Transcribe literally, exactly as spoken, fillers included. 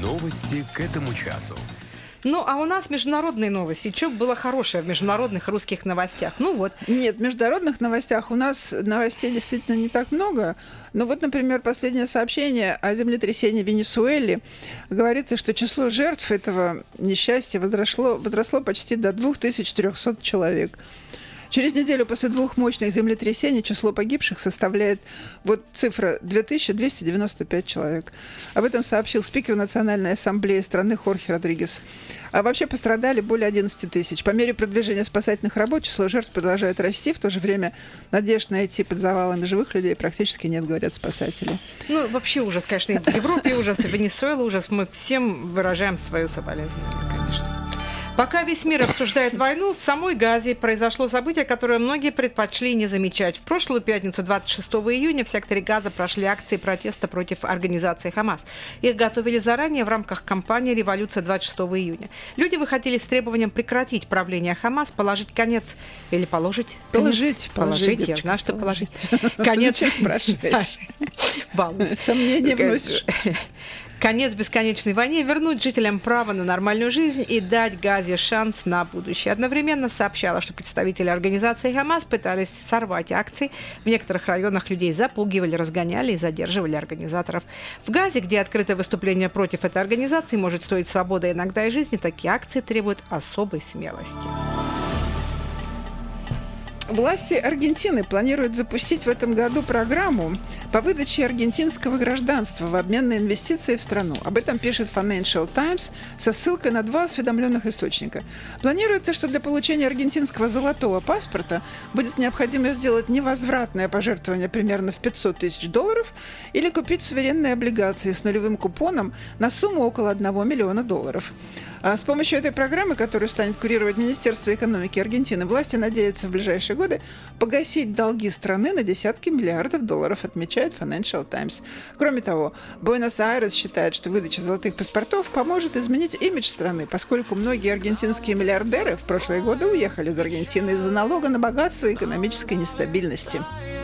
Новости к этому часу. Ну, а у нас международные новости. Что было хорошее в международных русских новостях? Ну вот. Нет, в международных новостях у нас новостей действительно не так много. Но вот, например, последнее сообщение о землетрясении в Венесуэле. Говорится, что число жертв этого несчастья возросло, возросло почти до две тысячи четыреста человек. Через неделю после двух мощных землетрясений число погибших составляет вот цифра две тысячи двести девяносто пять человек. Об этом сообщил спикер Национальной ассамблеи страны Хорхе Родригес. А вообще пострадали более одиннадцати тысяч. По мере продвижения спасательных работ число жертв продолжает расти. В то же время надежд найти под завалами живых людей практически нет, говорят спасатели. Ну, вообще ужас, конечно. И в Европе ужас, и в Венесуэле ужас. Мы всем выражаем свое соболезнование, конечно. Пока весь мир обсуждает войну, в самой Газе произошло событие, которое многие предпочли не замечать. В прошлую пятницу, двадцать шестого июня, в секторе Газа прошли акции протеста против организации «Хамас». Их готовили заранее в рамках кампании «Революция двадцать шестого июня». Люди выходили с требованием прекратить правление «Хамас», положить конец или положить... Положить. Конец, положить, положить девочка, я знаю, что положить. положить. Конец. Зачем спрашиваешь? Сомнения вносишь. Конец бесконечной войне, вернуть жителям право на нормальную жизнь и дать Газе шанс на будущее. Одновременно сообщала, что представители организации «Хамас» пытались сорвать акции. В некоторых районах людей запугивали, разгоняли и задерживали организаторов. В Газе, где открытое выступление против этой организации может стоить свободы, иногда и жизни, такие акции требуют особой смелости. Власти Аргентины планируют запустить в этом году программу по выдаче аргентинского гражданства в обмен на инвестиции в страну. Об этом пишет Financial Times со ссылкой на два осведомленных источника. Планируется, что для получения аргентинского золотого паспорта будет необходимо сделать невозвратное пожертвование примерно в пятьсот тысяч долларов или купить суверенные облигации с нулевым купоном на сумму около одного миллиона долларов. А с помощью этой программы, которую станет курировать Министерство экономики Аргентины, власти надеются в ближайшие годы погасить долги страны на десятки миллиардов долларов, отмечает Financial Times. Кроме того, Буэнос-Айрес считает, что выдача золотых паспортов поможет изменить имидж страны, поскольку многие аргентинские миллиардеры в прошлые годы уехали из Аргентины из-за налога на богатство и экономической нестабильности.